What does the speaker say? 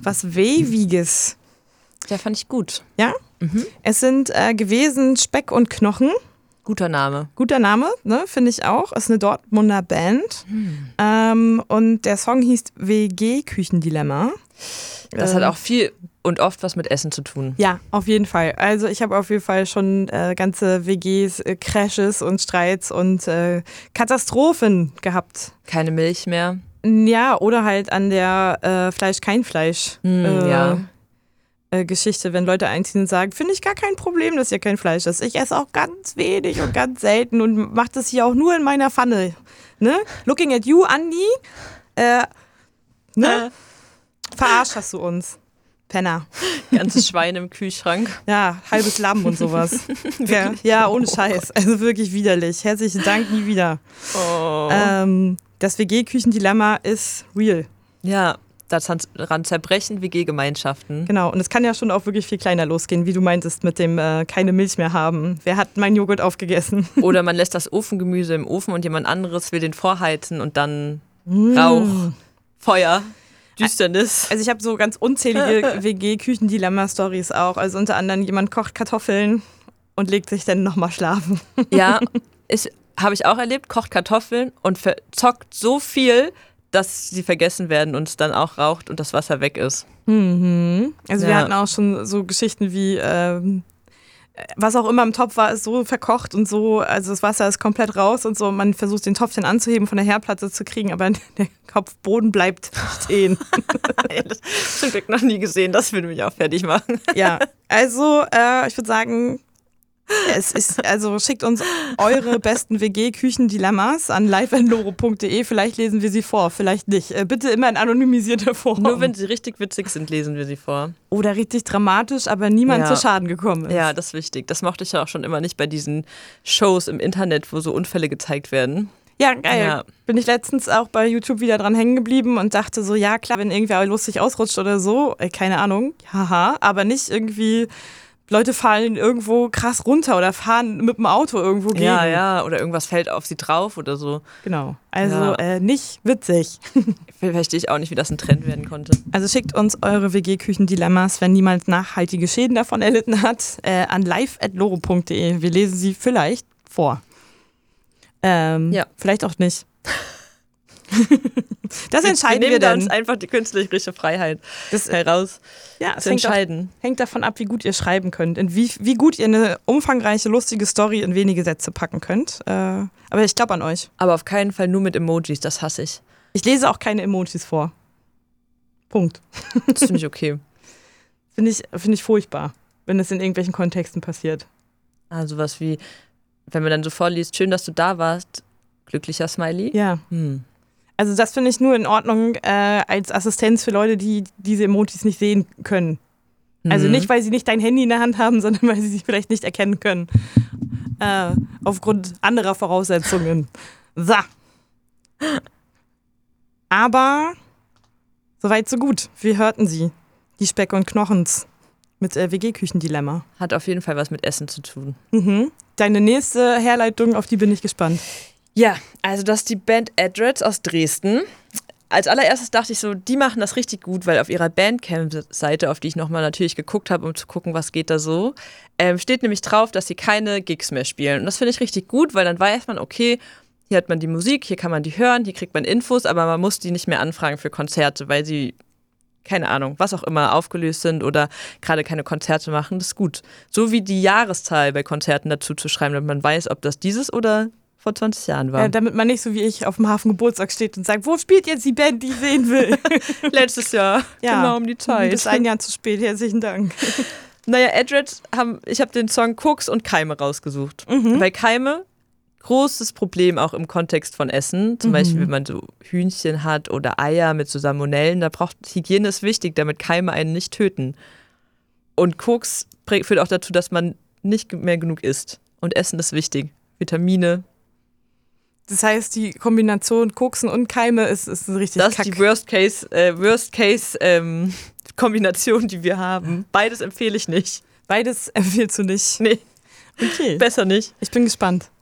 was Waviges. Ja, fand ich gut. Ja? Mhm. Es sind gewesen Speck und Knochen. Guter Name. Guter Name, ne, finde ich auch. Ist eine Dortmunder Band. Und der Song hieß WG-Küchendilemma. Das hat auch viel und oft was mit Essen zu tun. Ja, auf jeden Fall. Also ich habe auf jeden Fall schon ganze WGs, Crashes und Streits und Katastrophen gehabt. Keine Milch mehr. Ja, oder halt an der Fleisch kein Fleisch ja. Geschichte, wenn Leute einziehen und sagen, finde ich gar kein Problem, dass hier kein Fleisch ist. Ich esse auch ganz wenig und ganz selten und mache das hier auch nur in meiner Pfanne. Ne? Looking at you, Andi. Ne? Verarscht hast du uns. Penner. Ganzes Schwein im Kühlschrank. Ja, halbes Lamm und sowas. Ja, ohne Scheiß. Also wirklich widerlich. Herzlichen Dank, nie wieder. Oh. Das WG-Küchendilemma ist real. Ja, daran zerbrechen WG-Gemeinschaften. Genau, und es kann ja schon auch wirklich viel kleiner losgehen, wie du meintest, mit dem keine Milch mehr haben. Wer hat meinen Joghurt aufgegessen? Oder man lässt das Ofengemüse im Ofen und jemand anderes will den vorheizen und dann Rauch, Feuer, Düsternis. Also ich habe so ganz unzählige WG-Küchendilemma-Stories auch. Also unter anderem, jemand kocht Kartoffeln und legt sich dann nochmal schlafen. Ja, habe ich auch erlebt, kocht Kartoffeln und verzockt so viel, dass sie vergessen werden und es dann auch raucht und das Wasser weg ist. Mhm. Also wir hatten auch schon so Geschichten wie, was auch immer im Topf war, ist so verkocht und so, also das Wasser ist komplett raus und so. Man versucht den Topf dann anzuheben, von der Herdplatte zu kriegen, aber der Kopfboden bleibt stehen. Das zum Glück noch nie gesehen, das würde mich auch fertig machen. Ja, also ich würde sagen, also schickt uns eure besten WG-Küchendilemmas an live@loro.de. Vielleicht lesen wir sie vor, vielleicht nicht. Bitte immer in anonymisierter Form. Nur wenn sie richtig witzig sind, lesen wir sie vor. Oder richtig dramatisch, aber niemand zu Schaden gekommen ist. Ja, das ist wichtig. Das mochte ich ja auch schon immer nicht bei diesen Shows im Internet, wo so Unfälle gezeigt werden. Ja, geil. Ja. Bin ich letztens auch bei YouTube wieder dran hängen geblieben und dachte so, ja klar, wenn irgendwer lustig ausrutscht oder so, keine Ahnung, haha, aber nicht irgendwie... Leute fallen irgendwo krass runter oder fahren mit dem Auto irgendwo gegen. Ja, oder irgendwas fällt auf sie drauf oder so. Genau, also nicht witzig. Verstehe ich auch nicht, wie das ein Trend werden konnte. Also schickt uns eure WG-Küchendilemmas, wenn niemand nachhaltige Schäden davon erlitten hat, an live@loro.de. Wir lesen sie vielleicht vor. Vielleicht auch nicht. Das entscheiden wir dann. Wir nehmen uns einfach die künstlerische Freiheit heraus zu entscheiden. Hängt davon ab, wie gut ihr schreiben könnt und wie gut ihr eine umfangreiche, lustige Story in wenige Sätze packen könnt. Aber ich glaube an euch. Aber auf keinen Fall nur mit Emojis, das hasse ich. Ich lese auch keine Emojis vor. Punkt. Das finde ich okay. Finde ich furchtbar, wenn es in irgendwelchen Kontexten passiert. Also was wie, wenn man dann so vorliest, schön, dass du da warst, glücklicher Smiley. Ja. Also das finde ich nur in Ordnung als Assistenz für Leute, die diese Emojis nicht sehen können. Also nicht, weil sie nicht dein Handy in der Hand haben, sondern weil sie sich vielleicht nicht erkennen können. Aufgrund anderer Voraussetzungen. So. Aber soweit so gut. Wir hörten sie. Die Speck und Knochens mit WG-Küchendilemma. Hat auf jeden Fall was mit Essen zu tun. Mhm. Deine nächste Herleitung, auf die bin ich gespannt. Ja, also das ist die Band Adrets aus Dresden. Als allererstes dachte ich so, die machen das richtig gut, weil auf ihrer Bandcamp-Seite, auf die ich nochmal natürlich geguckt habe, um zu gucken, was geht da so, steht nämlich drauf, dass sie keine Gigs mehr spielen. Und das finde ich richtig gut, weil dann weiß man, okay, hier hat man die Musik, hier kann man die hören, hier kriegt man Infos, aber man muss die nicht mehr anfragen für Konzerte, weil sie, keine Ahnung, was auch immer, aufgelöst sind oder gerade keine Konzerte machen. Das ist gut. So wie die Jahreszahl bei Konzerten dazu zu schreiben, damit man weiß, ob das dieses oder vor 20 Jahren war. Damit man nicht so wie ich auf dem Hafengeburtstag steht und sagt, wo spielt jetzt die Band, die ich sehen will? Letztes Jahr, genau um die Zeit. Bis ein Jahr zu spät, herzlichen Dank. Naja, Adrets ich habe den Song Koks und Keime rausgesusucht. Weil Keime, großes Problem auch im Kontext von Essen. Zum Beispiel, wenn man so Hühnchen hat oder Eier mit so Salmonellen, da braucht Hygiene ist wichtig, damit Keime einen nicht töten. Und Koks führt auch dazu, dass man nicht mehr genug isst. Und Essen ist wichtig. Vitamine. Das heißt, die Kombination Koksen und Keime ist richtig Das ist die Worst-Case-Kombination, die wir haben. Beides empfehle ich nicht. Beides empfiehlst du nicht? Nee. Okay. Besser nicht. Ich bin gespannt.